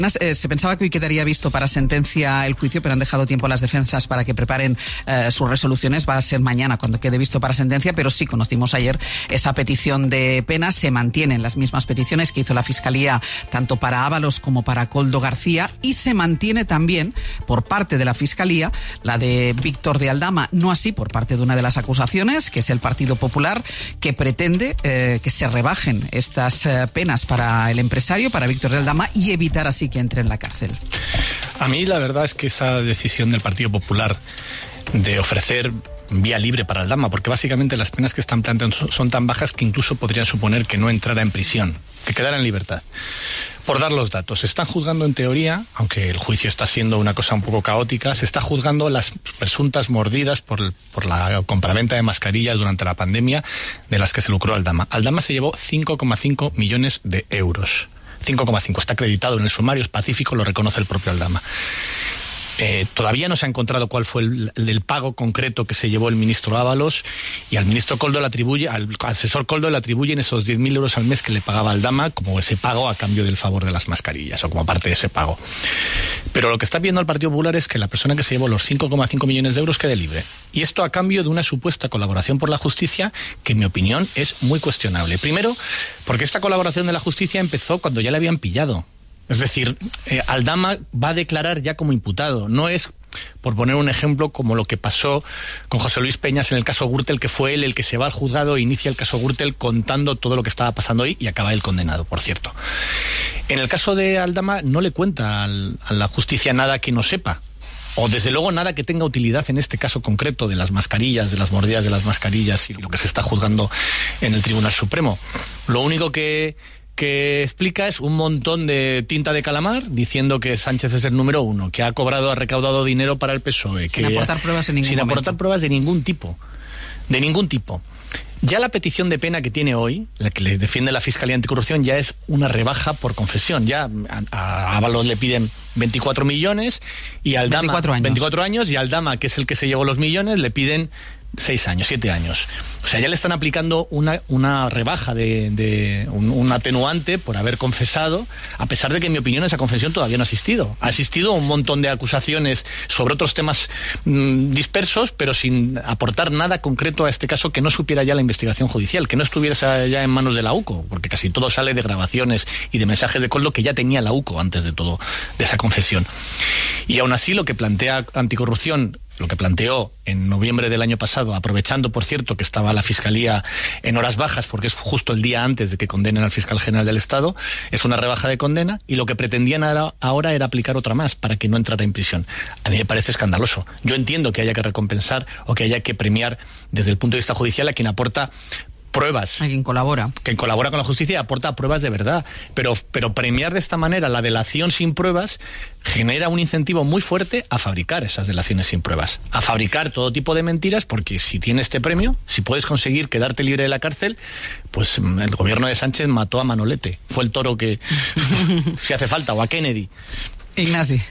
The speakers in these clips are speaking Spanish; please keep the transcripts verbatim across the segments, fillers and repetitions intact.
Eh, se pensaba que hoy quedaría visto para sentencia el juicio, pero han dejado tiempo a las defensas para que preparen eh, sus resoluciones. Va a ser mañana cuando quede visto para sentencia, pero sí conocimos ayer esa petición de pena. Se mantienen las mismas peticiones que hizo la Fiscalía tanto para Ábalos como para Koldo García, y se mantiene también por parte de la Fiscalía la de Víctor de Aldama, no así por parte de una de las acusaciones, que es el Partido Popular, que pretende eh, que se rebajen estas eh, penas para el empresario, para Víctor de Aldama, y evitar así que entre en la cárcel. A mí la verdad es que esa decisión del Partido Popular de ofrecer vía libre para Aldama, porque básicamente las penas que están planteando son, son tan bajas que incluso podrían suponer que no entrara en prisión, que quedara en libertad. Por dar los datos, se están juzgando en teoría, aunque el juicio está siendo una cosa un poco caótica, se está juzgando las presuntas mordidas por, por la compraventa de mascarillas durante la pandemia de las que se lucró Aldama. Aldama se llevó cinco coma cinco millones de euros. cinco coma cinco, está acreditado en el sumario, es pacífico, lo reconoce el propio Aldama. Eh, todavía no se ha encontrado cuál fue el, el pago concreto que se llevó el ministro Ábalos, y al ministro Koldo le atribuye, al asesor Koldo le atribuyen esos diez mil euros al mes que le pagaba Aldama como ese pago a cambio del favor de las mascarillas, o como parte de ese pago. Pero lo que está viendo el Partido Popular es que la persona que se llevó los cinco coma cinco millones de euros quede libre. Y esto a cambio de una supuesta colaboración por la justicia que, en mi opinión, es muy cuestionable. Primero, porque esta colaboración de la justicia empezó cuando ya le habían pillado. Es decir, eh, Aldama va a declarar ya como imputado. No es, por poner un ejemplo, como lo que pasó con José Luis Peñas en el caso Gürtel, que fue él el que se va al juzgado e inicia el caso Gürtel contando todo lo que estaba pasando ahí y acaba él condenado, por cierto. En el caso de Aldama no le cuenta al, a la justicia nada que no sepa, o desde luego nada que tenga utilidad en este caso concreto de las mascarillas, de las mordidas de las mascarillas y lo que se está juzgando en el Tribunal Supremo. Lo único que... que explica es un montón de tinta de calamar diciendo que Sánchez es el número uno, que ha cobrado, ha recaudado dinero para el P S O E. Sin que aportar pruebas en ningún Sin momento. aportar pruebas de ningún tipo. De ningún tipo. Ya la petición de pena que tiene hoy, la que le defiende la Fiscalía Anticorrupción, ya es una rebaja por confesión. Ya a Ábalos le piden veinticuatro millones y al Aldama veinticuatro años. veinticuatro años, y al Aldama, que es el que se llevó los millones, le piden seis años, siete años. O sea, ya le están aplicando una, una rebaja de, de un, un atenuante por haber confesado, a pesar de que, en mi opinión, esa confesión todavía no ha existido. Ha existido un montón de acusaciones sobre otros temas mmm, dispersos, pero sin aportar nada concreto a este caso que no supiera ya la investigación judicial, que no estuviera ya en manos de la U C O, porque casi todo sale de grabaciones y de mensajes de Koldo que ya tenía la U C O antes de todo, de esa confesión. Y aún así, lo que plantea Anticorrupción, lo que planteó en noviembre del año pasado, aprovechando, por cierto, que estaba la Fiscalía en horas bajas, porque es justo el día antes de que condenen al fiscal general del Estado, es una rebaja de condena, y lo que pretendían ahora era aplicar otra más para que no entrara en prisión. A mí me parece escandaloso. Yo entiendo que haya que recompensar o que haya que premiar desde el punto de vista judicial a quien aporta pruebas. A quien colabora. Quien colabora con la justicia y aporta pruebas de verdad. Pero, pero premiar de esta manera la delación sin pruebas genera un incentivo muy fuerte a fabricar esas delaciones sin pruebas. A fabricar todo tipo de mentiras, porque si tienes este premio, si puedes conseguir quedarte libre de la cárcel, pues el gobierno de Sánchez mató a Manolete. Fue el toro que, si hace falta, o a Kennedy. Ignacio.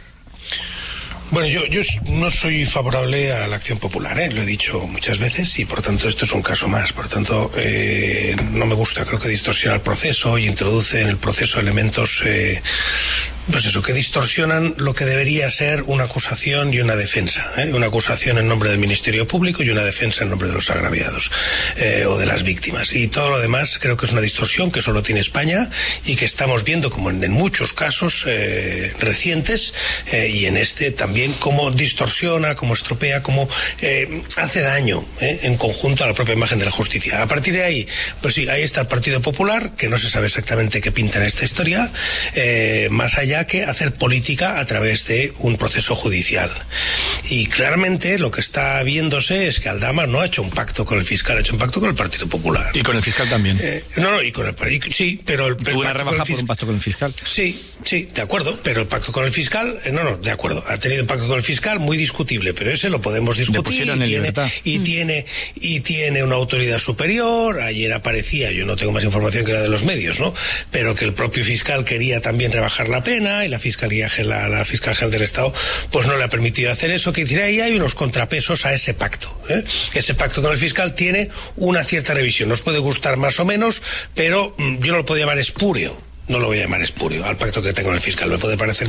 Bueno, yo, yo no soy favorable a la acción popular, ¿eh? Lo he dicho muchas veces, y por tanto esto es un caso más. Por tanto, eh, no me gusta, creo que distorsiona el proceso y introduce en el proceso elementos, eh, pues eso, que distorsionan lo que debería ser una acusación y una defensa, ¿eh? Una acusación en nombre del Ministerio Público y una defensa en nombre de los agraviados, eh, o de las víctimas. Y todo lo demás creo que es una distorsión que solo tiene España y que estamos viendo, como en, en muchos casos eh, recientes, eh, y en este también, cómo distorsiona, cómo estropea, cómo eh, hace daño eh, en conjunto a la propia imagen de la justicia. A partir de ahí, pues sí, ahí está el Partido Popular, que no se sabe exactamente qué pinta en esta historia, eh, más allá que hacer política a través de un proceso judicial. Y claramente lo que está viéndose es que Aldama no ha hecho un pacto con el fiscal, ha hecho un pacto con el Partido Popular. Y con el fiscal también. Eh, no, no, y con el y, sí, pero el, el una rebaja por un pacto con el fiscal. Sí, sí, de acuerdo, pero el pacto con el fiscal, eh, no, no, de acuerdo, ha tenido un pacto con el fiscal muy discutible, pero ese lo podemos discutir, y tiene, y mm. tiene y tiene una autoridad superior. Ayer aparecía, yo no tengo más información que la de los medios, ¿no?, pero que el propio fiscal quería también rebajar la pena, y la fiscalía, la, la fiscal general del Estado, pues no le ha permitido hacer eso. Que decir, ahí hay unos contrapesos a ese pacto, ¿eh? Ese pacto con el fiscal tiene una cierta revisión, nos puede gustar más o menos, pero mm, yo no lo puedo llamar espúreo. no lo voy a llamar espurio, al pacto que tengo con el fiscal. Me puede parecer